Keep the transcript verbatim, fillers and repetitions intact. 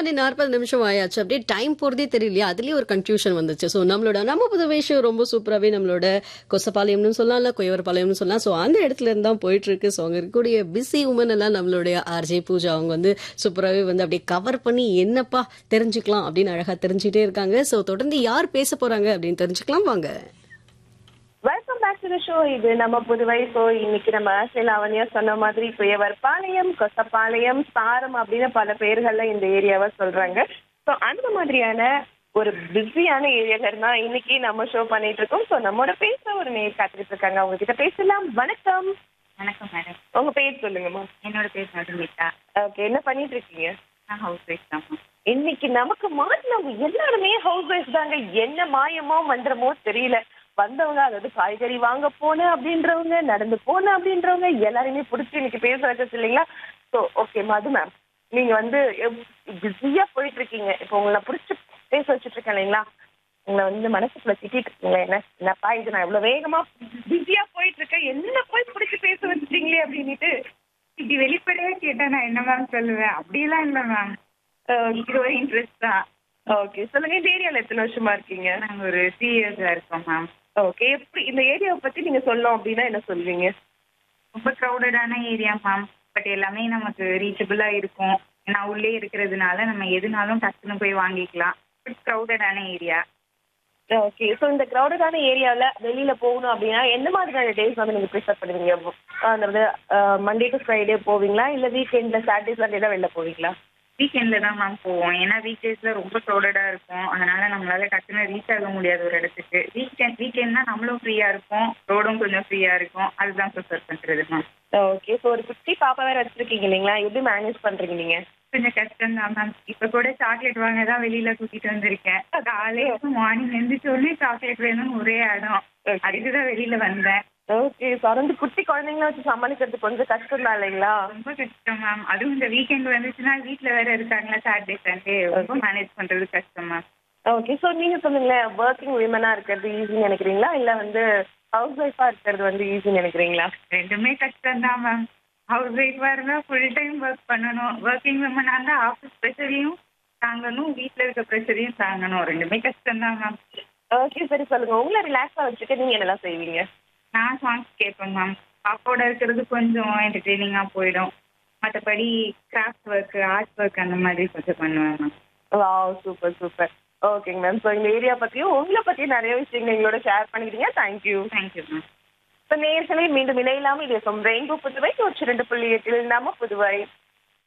மணி நாற்பது நிமிஷம் ஆயாச்சு. அப்படியே டைம் போறதே தெரியலையா? அதுலயே ஒரு கன்ஃபியூஷன் வந்துச்சு. ஸோ நம்மளோட நம்ம புதுவை ஷோ ரொம்ப சூப்பராவே நம்மளோட கொசப்பாளையம்னு சொல்லலாம், இல்ல குயவரப்பாளையம்னு சொல்லலாம். ஸோ அந்த இடத்துல இருந்து தான் போயிட்டு இருக்கு. ஸோ அங்க இருக்கக்கூடிய பிஸி உமன் எல்லாம் நம்மளுடைய ஆர்ஜே பூஜா அவங்க வந்து சூப்பராகவே வந்து அப்படியே கவர் பண்ணி என்னப்பா தெரிஞ்சுக்கலாம் அப்படின்னு அழகா தெரிஞ்சுட்டே இருக்காங்க. ஸோ தொடர்ந்து யார் பேச போறாங்க அப்படின்னு தெரிஞ்சுக்கலாம் வாங்க. Welcome back to the show. இது நம்ம புதுவை. ஸோ இன்னைக்கு நம்ம ஆசிரியர் லாவண்யா சொன்ன மாதிரி குயவர்பாளையம், கொசப்பாளையம், சாரம் அப்படின்னு பல பேர்கள்ல இந்த ஏரியாவை சொல்றாங்க. ஸோ அந்த மாதிரியான ஒரு பிஸியான ஏரியால இருந்தா இன்னைக்கு நம்ம ஷோ பண்ணிட்டு இருக்கோம். ஸோ நம்மளோட பேச ஒரு நேர் காத்துட்டு இருக்காங்க. அவங்க கிட்ட பேசலாம். வணக்கம். வணக்கம் மேடம். உங்க பேர் சொல்லுங்கம்மா. என்னோட பேர் மதுமிதா. ஓகே, என்ன பண்ணிட்டு இருக்கீங்க? நான் ஹவுஸ் ஒய்ஃப் தான். இன்னைக்கு நமக்கு மாட்டினவங்க எல்லாருமே ஹவுஸ் ஒய்ஃப் தாங்க. என்ன மாயமோ மந்திரமோ தெரியல. வந்தவங்க, அதாவது காய்கறி வாங்க போன அப்படின்றவங்க, நடந்து போன அப்படின்றவங்க எல்லாருமே பிடிச்சி இன்னைக்கு பேச வச்சது இல்லைங்களா? ஸோ ஓகே மது மேம், நீங்க வந்து பிஸியா போயிட்டு இருக்கீங்க. இப்போ உங்களை பிடிச்சி பேச வச்சுட்டு இருக்கேன் இல்லைங்களா? உங்களை வந்து மனசுக்குள்ள திட்டிட்டு இருக்கீங்க. என்ன என்னப்பா இது, நான் இவ்வளவு வேகமா பிஸியா போயிட்டு இருக்கேன், என்ன போய் பிடிச்சி பேச வச்சுட்டீங்களே அப்படின்ட்டு. இப்படி வெளிப்படையா கேட்டா நான் என்ன மேம் சொல்லுவேன்? அப்படியெல்லாம் இல்லை மேம். இது ஒரு இன்ட்ரெஸ்ட் தான். ஓகே சொல்லுங்க, இந்த ஏரியால எத்தனை வருஷமா இருக்கீங்க? நாங்கள் ஒரு த்ரீ இயர்ஸா இருக்கோம் மேம். ஓகே, எப்படி இந்த ஏரியாவை பத்தி நீங்க சொல்லணும் அப்படின்னா என்ன சொல்வீங்க? ரொம்ப க்ரௌடடான ஏரியா மேம். பட் எல்லாமே நமக்கு ரீச்சபிளா இருக்கும். ஏன்னா உள்ளே இருக்கிறதுனால நம்ம எதுனாலும் டக்குன்னு போய் வாங்கிக்கலாம். But க்ரௌடடான area. ஓகே, ஸோ இந்த க்ரௌடடான ஏரியாவில் வெளியில போகணும் அப்படின்னா எந்த மாதிரியான டேஸ் வந்து நீங்க ப்ரிஃபர் பண்ணுவீங்க? அதாவது மண்டே டு ஃப்ரைடே போவீங்களா, இல்லை வீக்கெண்ட்ல சாட்டர்டே சண்டே தான் வெளில போவீங்களா? வீக்கெண்ட்ல தான் மேம் போவோம். ஏன்னா வீக் டேஸ்ல ரொம்ப க்ரௌடடா இருக்கும். அதனால நம்மளால டக்குன்னு ரீச் ஆக முடியாது ஒரு இடத்துக்கு. வீக்கெண்ட் வீக்கெண்ட்னா நம்மளும் ஃப்ரீயா இருக்கும், ரோடும் கொஞ்சம் ஃப்ரீயா இருக்கும். அதுதான் ப்ரிஃபர் பண்றது மேம். ஓகே, ஸோ ஒரு குட்டி பாப்பா வேற வச்சிருக்கீங்க இல்லைங்களா? எப்படி மேனேஜ் பண்றீங்க நீங்க? கொஞ்சம் கஷ்டம் தான் மேம். இப்ப கூட சாக்லேட் வாங்க தான் வெளியில கூட்டிட்டு வந்திருக்கேன். காலையில மார்னிங் எழுந்திரிச்ச உடனே சாக்லேட் வேணும்னு ஒரே இடம். அதுக்குதான் வெளியில வந்தேன். ஓகே, ஸோ வந்து குட்டி குழந்தைங்கள வச்சு சமாளிக்கிறது கொஞ்சம் கஷ்டம் தான் இல்லைங்களா? ரொம்ப கஷ்டம் மேம். அதுவும் இந்த வீக்கெண்ட் வந்துச்சுன்னா வீட்டுல வேற இருக்காங்களா, சாட்டர்டே சண்டே, ரொம்ப மேனேஜ் பண்றது கஷ்டம் மேம். ஓகே, ஸோ நீங்க சொன்னீங்களேன் ஒர்க்கிங் விமனா இருக்கிறது ஈஸின்னு நினைக்கிறீங்களா, இல்ல வந்து ஹவுஸ் ஒய்ஃபா இருக்கிறது வந்து ஈஸின்னு நினைக்கிறீங்களா? ரெண்டுமே கஷ்டம் தான் மேம். ஹவுஸ் ஒய்ஃபா இருந்தா ஃபுல் டைம் ஒர்க் பண்ணணும். ஒர்க்கிங் விமனா இருந்தா ஆஃபீஸ் ப்ரெஷரையும் தாங்கணும், வீட்டுல இருக்க ப்ரெஷரையும் தாங்கணும். ரெண்டுமே கஷ்டம் தான் மேம். ஓகே சரி, சொல்லுங்க, உங்களை ரிலாக்ஸா வச்சுட்டு நீங்க என்னெல்லாம் செய்வீங்க? நான் சாங்ஸ் கேட்பேன் மேம். பாப்பாவோட இருக்கிறது கொஞ்சம் என்டர்டெய்னிங்காக போயிடும். மற்றபடி கிராஃப்ட் ஒர்க், ஆர்ட் ஒர்க் அந்த மாதிரி கொஞ்சம் பண்ணுவேன் மேம். Wow, super super. ஓகேங்க மேம். ஸோ இந்த ஏரியா பற்றியும் உங்களை பற்றியும் நிறைய விஷயங்கள் எங்களோட ஷேர் பண்ணிக்கிறீங்க. தேங்க்யூ. Thank you ma'am. ஸோ நேயர்களே, மீண்டும் இணையில்லாமல் இது ரெயின்போ புதுவை நூற்றி ரெண்டு புள்ளி எட்டில் நம்ம புதுவை.